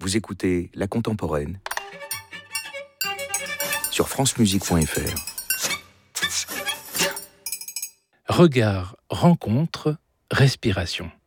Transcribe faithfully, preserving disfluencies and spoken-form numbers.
Vous écoutez La Contemporaine sur francemusique point f r. Regard, rencontre, respiration.